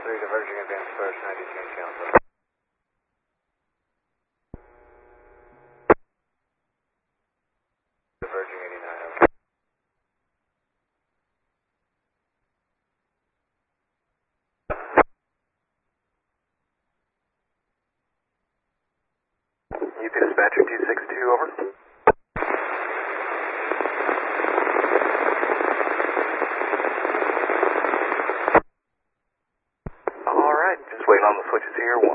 diverging advance approach 90 change council. Diverging 89. UP dispatcher 262, over. Alright, just waiting on the switches here.